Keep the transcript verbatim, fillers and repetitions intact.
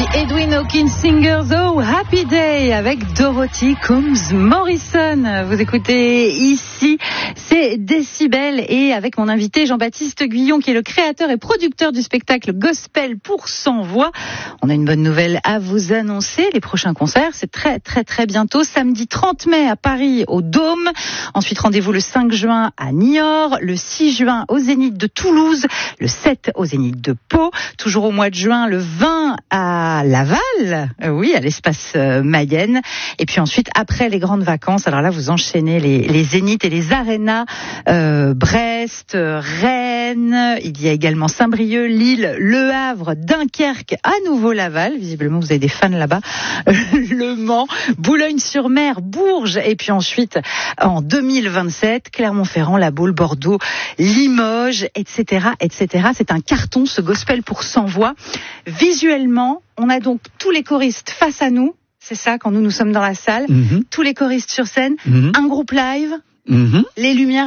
Edwin Hawkins Singers, Oh Happy Day avec Dorothy Combs Morrison. Vous écoutez ici, c'est Décibel et avec mon invité Jean-Baptiste Guyon qui est le créateur et producteur du spectacle Gospel pour cent voix. On a une bonne nouvelle à vous annoncer. Les prochains concerts, c'est très très très bientôt. Samedi trente mai à Paris au Dôme. Ensuite rendez-vous le cinq juin à Niort, le six juin au Zénith de Toulouse, le sept au Zénith de Pau. Toujours au mois de juin, le vingt à Laval, euh, oui, à l'espace euh, Mayenne. Et puis ensuite, après les grandes vacances, alors là, vous enchaînez les, les zéniths et les arénas, euh, Brest, euh, Rennes, il y a également Saint-Brieuc, Lille, Le Havre, Dunkerque, à nouveau Laval, visiblement vous avez des fans là-bas, Le Mans, Boulogne-sur-Mer, Bourges, et puis ensuite, en deux mille vingt-sept, Clermont-Ferrand, La Baule, Bordeaux, Limoges, et cetera, et cetera. C'est un carton, ce Gospel pour cent voix. Visuellement, on a donc tous les choristes face à nous, c'est ça, quand nous nous sommes dans la salle, mm-hmm. tous les choristes sur scène, mm-hmm. un groupe live, mm-hmm. les lumières